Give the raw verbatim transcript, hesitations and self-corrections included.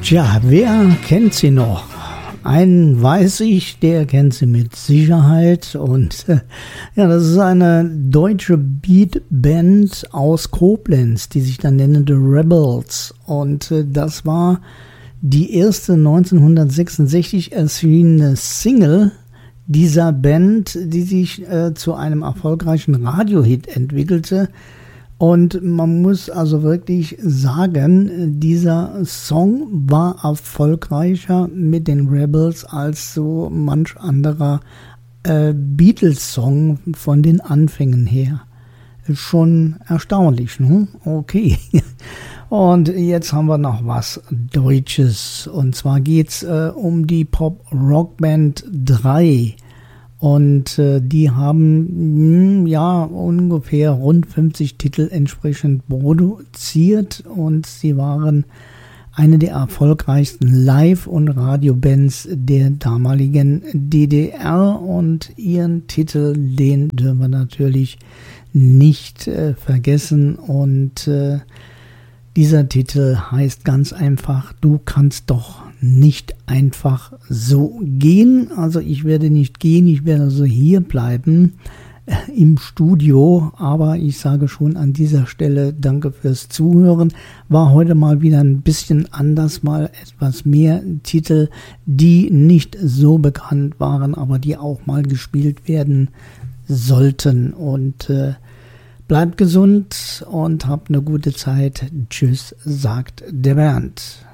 Tja, wer kennt sie noch? Einen weiß ich, der kennt sie mit Sicherheit. Und äh, ja, das ist eine deutsche Beatband aus Koblenz, die sich dann nennen The Rebels. Und äh, das war die erste neunzehnhundertsechsundsechzig erschienene Single dieser Band, die sich äh, zu einem erfolgreichen Radiohit entwickelte. Und man muss also wirklich sagen, dieser Song war erfolgreicher mit den Rebels als so manch anderer äh, Beatles-Song von den Anfängen her. Schon erstaunlich, ne? Okay. Und jetzt haben wir noch was Deutsches. Und zwar geht's äh, um die Pop-Rock-Band drei. Und äh, die haben mh, ja ungefähr rund fünfzig Titel entsprechend produziert. Und sie waren eine der erfolgreichsten Live- und Radiobands der damaligen D D R. Und ihren Titel, den dürfen wir natürlich nicht äh, vergessen. Und äh, dieser Titel heißt ganz einfach: Du kannst doch nicht einfach so gehen. Also ich werde nicht gehen, ich werde also hier bleiben äh, im Studio. Aber ich sage schon an dieser Stelle danke fürs Zuhören. War heute mal wieder ein bisschen anders, mal etwas mehr Titel, die nicht so bekannt waren, aber die auch mal gespielt werden sollten. Und äh, bleibt gesund und habt eine gute Zeit. Tschüss, sagt der Bernd.